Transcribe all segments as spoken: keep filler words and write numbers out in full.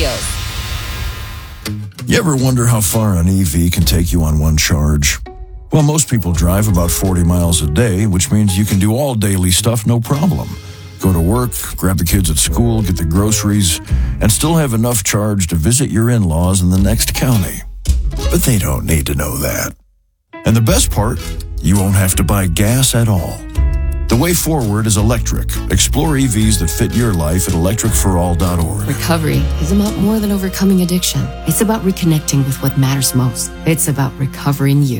Studios. You ever wonder how far an E V can take you on one charge? Well, most people drive about forty miles a day, which means you can do all daily stuff no problem. Go to work, grab the kids at school, get the groceries, and still have enough charge to visit your in-laws in the next county. But they don't need to know that. And the best part, you won't have to buy gas at all. The way forward is electric. Explore E Vs that fit your life at electric for all dot org. Recovery is about more than overcoming addiction. It's about reconnecting with what matters most. It's about recovering you.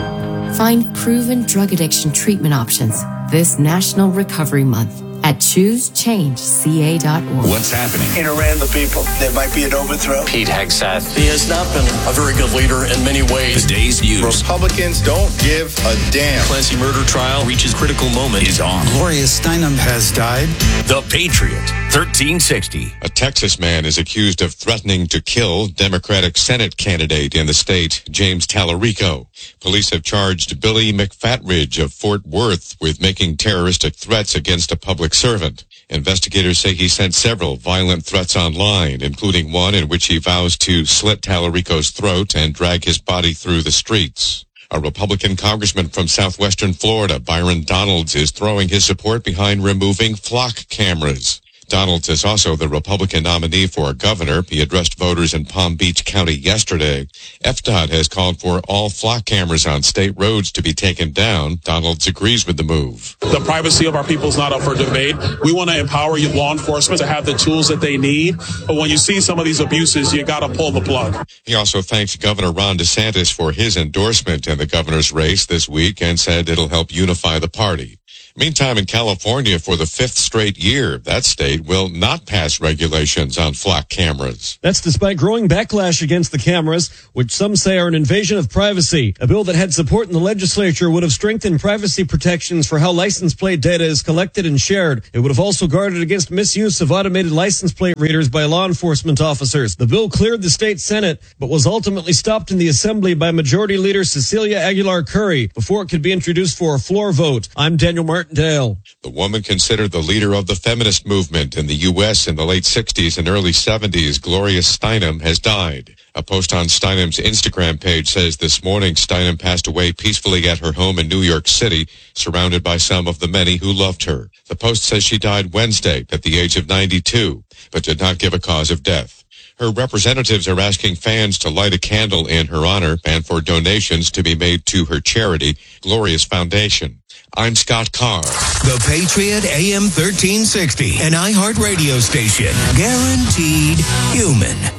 Find proven drug addiction treatment options this National Recovery Month at choose change c a dot org. What's happening? In Iran, the people, there might be an overthrow. Pete Hegseth. He has not been a very good leader in many ways. The day's news. Republicans don't give a damn. Clancy murder trial reaches critical moment. Is on. Gloria Steinem has died. The Patriot, thirteen sixty. A Texas man is accused of threatening to kill Democratic Senate candidate in the state, James Tallarico. Police have charged Billy McFatridge of Fort Worth with making terroristic threats against a public servant. Investigators say he sent several violent threats online, including one in which he vows to slit Tallarico's throat and drag his body through the streets. A Republican congressman from southwestern Florida, Byron Donalds, is throwing his support behind removing flock cameras. Donalds is also the Republican nominee for governor. He addressed voters in Palm Beach County yesterday. F D O T has called for all flock cameras on state roads to be taken down. Donalds agrees with the move. The privacy of our people is not up for debate. We want to empower law enforcement to have the tools that they need. But when you see some of these abuses, you got to pull the plug. He also thanked Governor Ron DeSantis for his endorsement in the governor's race this week and said it'll help unify the party. Meantime, in California, for the fifth straight year, that state will not pass regulations on flock cameras. That's despite growing backlash against the cameras, which some say are an invasion of privacy. A bill that had support in the legislature would have strengthened privacy protections for how license plate data is collected and shared. It would have also guarded against misuse of automated license plate readers by law enforcement officers. The bill cleared the state Senate, but was ultimately stopped in the Assembly by Majority Leader Cecilia Aguilar Curry before it could be introduced for a floor vote. I'm Daniel Martin. Dale. The woman considered the leader of the feminist movement in the U S in the late sixties and early seventies, Gloria Steinem, has died. A post on Steinem's Instagram page says this morning Steinem passed away peacefully at her home in New York City, surrounded by some of the many who loved her. The post says she died Wednesday at the age of ninety-two, but did not give a cause of death. Her representatives are asking fans to light a candle in her honor and for donations to be made to her charity, Gloria's Foundation. I'm Scott Carr. The Patriot A M thirteen sixty, an iHeart radio station, guaranteed human.